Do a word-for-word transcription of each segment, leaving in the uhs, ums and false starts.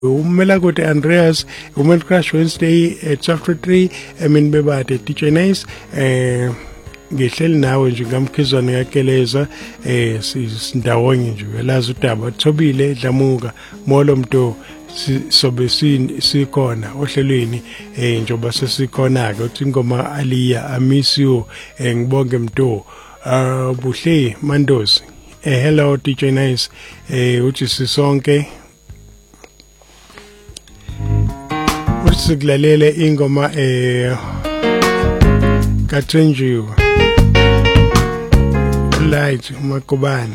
umela kote Andreas Women Crush Wednesday at chapter three emin bebade D J Nice eh ngihleli nawe nje ngamkhizwana yakeleza eh sindawonye nje elaza udaba Thobile Dlamuka molo mntu sobe sikhona ohlelweni eh njoba sesikhona ke uthi ingoma Aliya I miss you eh ngibonge mntu uh buhle Mandosi eh hello D J Nice eh uthi sisonke usigilalele ingoma eh Kathenjiwe light makubani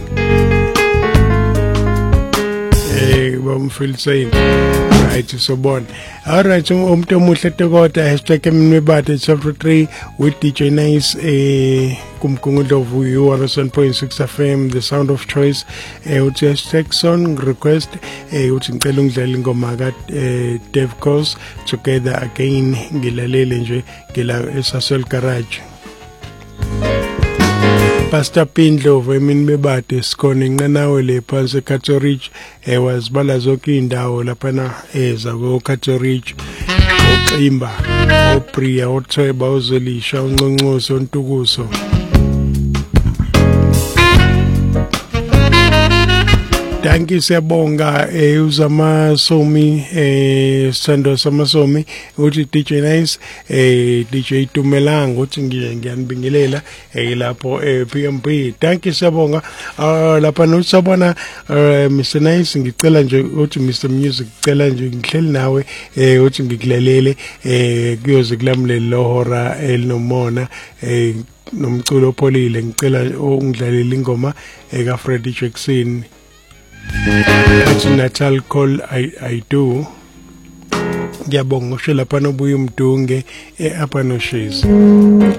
eh bamfiliseni right so bon all right umuntu omuhle tekota hashtag eminwebate chapter three with D J Nice eh kumkungulovu you are one point six F M the sound of choice eh uthi hashtag song request eh uthi ngicela ungidlale ingoma ka Dave Coast together again ngilalele nje ngila eSasol garage Pastor Pindlovu emini bebade sikhona inqanawe le phansi eCathoridge eh wazibala zonke indawo lapha na eza ko Cathoridge uXimba uPriya uThweba uZolisha uNconcoso uNtukuso Danki siyabonga eh uzama somi eh Sando Samasomi uthi D J Nice eh D J Tumelanga uthi ngiyanibingelela eh lapho eh P M B danki siyabonga lapha nosabona Mister Nice ngicela nje uthi Mister Music ngicela nje ngihleli nawe eh uthi ngikulalele eh kuyoze kulamleli lohora elinomona eh nomculo opholile ngicela ungidlalele ingoma eka Freddie Jackson It's Natal call I I do ngiyabonga usho lapha nobuye umdunge eApha noShizi